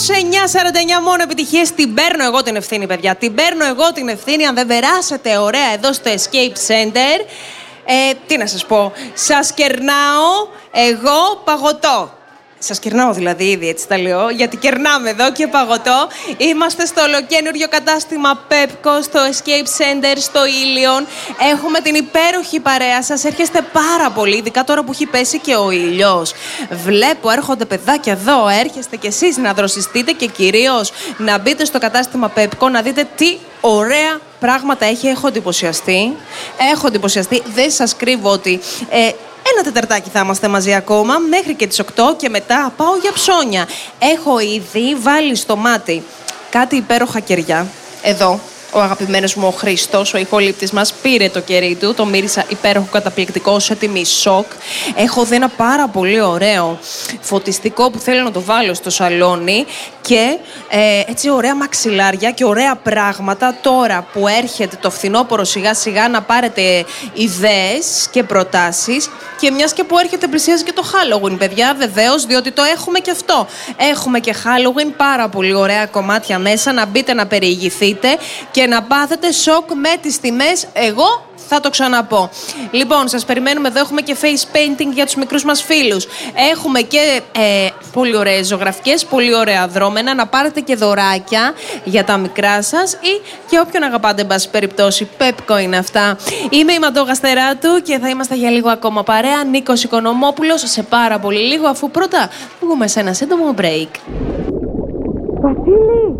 949 μόνο επιτυχίες. Την παίρνω εγώ την ευθύνη, παιδιά. Την παίρνω εγώ την ευθύνη. Αν δεν περάσετε ωραία εδώ στο Escape Center, τι να σας πω. Σας κερνάω εγώ παγωτό. Σας κερνάω δηλαδή ήδη, έτσι τα λέω, γιατί κερνάμε εδώ και παγωτό. Είμαστε στο ολοκαίνουργιο κατάστημα Pepco, στο Escape Center, στο Ήλιον. Έχουμε την υπέροχη παρέα σας. Έρχεστε πάρα πολύ, ειδικά τώρα που έχει πέσει και ο ήλιος. Βλέπω, έρχονται παιδάκια εδώ. Έρχεστε κι εσείς να δροσιστείτε και κυρίως να μπείτε στο κατάστημα Pepco να δείτε τι ωραία πράγματα έχει. Έχω εντυπωσιαστεί. Δεν σας κρύβω ότι... Ένα τεταρτάκι θα είμαστε μαζί ακόμα, μέχρι και τις 8 και μετά πάω για ψώνια. Έχω ήδη βάλει στο μάτι κάτι υπέροχα κεριά. Εδώ, ο αγαπημένος μου ο Χρήστος, ο ηχολήπτης μας, πήρε το κερί του. Το μύρισα υπέροχο, καταπληκτικό, σε τιμή σοκ. Έχω δει ένα πάρα πολύ ωραίο φωτιστικό που θέλω να το βάλω στο σαλόνι. Και έτσι ωραία μαξιλάρια και ωραία πράγματα. Τώρα που έρχεται το φθινόπωρο σιγά σιγά, να πάρετε ιδέες και προτάσεις. Και μιας και που έρχεται, πλησιάζει και το Halloween, παιδιά, βεβαίως, διότι το έχουμε και αυτό. Έχουμε και Halloween, πάρα πολύ ωραία κομμάτια μέσα. Να μπείτε να περιηγηθείτε και να πάθετε σοκ με τις τιμές. Εγώ θα το ξαναπώ. Λοιπόν, σας περιμένουμε εδώ. Έχουμε και face painting για τους μικρούς μας φίλους. Έχουμε και πολύ ωραίες ζωγραφικές, πολύ ωραία δρόμενα. Να πάρετε και δωράκια για τα μικρά σας ή και όποιον αγαπάτε, εν πάση περιπτώσει. Pepco είναι αυτά. Είμαι η Μαντώ Γαστεράτου και θα είμαστε για λίγο ακόμα παρέα. Νίκος Οικονομόπουλος σε πάρα πολύ λίγο, αφού πρώτα βγούμε σε ένα σύντομο break. Βασίλη!